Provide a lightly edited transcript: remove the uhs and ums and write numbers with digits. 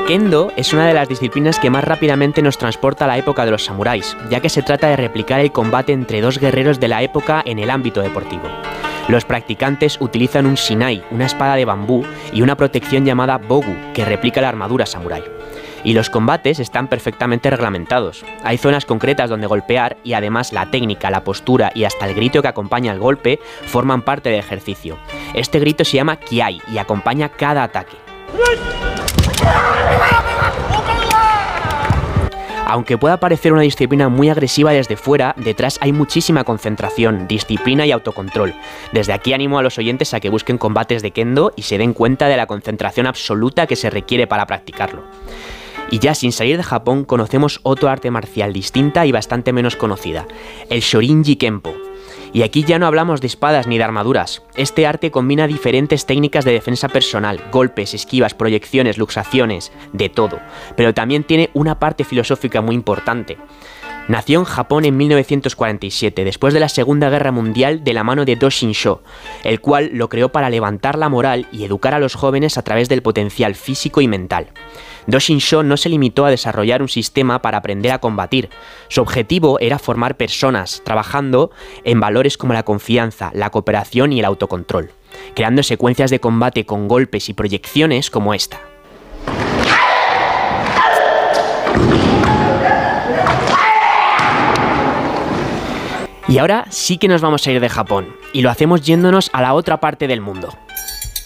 Kendo es una de las disciplinas que más rápidamente nos transporta a la época de los samuráis, ya que se trata de replicar el combate entre dos guerreros de la época en el ámbito deportivo. Los practicantes utilizan un shinai, una espada de bambú, y una protección llamada bogu, que replica la armadura samurái. Y los combates están perfectamente reglamentados. Hay zonas concretas donde golpear y además la técnica, la postura y hasta el grito que acompaña al golpe forman parte del ejercicio. Este grito se llama kiai y acompaña cada ataque. Aunque pueda parecer una disciplina muy agresiva desde fuera, detrás hay muchísima concentración, disciplina y autocontrol. Desde aquí animo a los oyentes a que busquen combates de Kendo y se den cuenta de la concentración absoluta que se requiere para practicarlo. Y ya sin salir de Japón conocemos otro arte marcial distinta y bastante menos conocida, el Shorinji Kempo. Y aquí ya no hablamos de espadas ni de armaduras. Este arte combina diferentes técnicas de defensa personal, golpes, esquivas, proyecciones, luxaciones, de todo. Pero también tiene una parte filosófica muy importante. Nació en Japón en 1947, después de la Segunda Guerra Mundial, de la mano de Do-Shin-Sho, el cual lo creó para levantar la moral y educar a los jóvenes a través del potencial físico y mental. Do-Shin-Sho no se limitó a desarrollar un sistema para aprender a combatir. Su objetivo era formar personas, trabajando en valores como la confianza, la cooperación y el autocontrol, creando secuencias de combate con golpes y proyecciones como esta. Y ahora sí que nos vamos a ir de Japón, y lo hacemos yéndonos a la otra parte del mundo.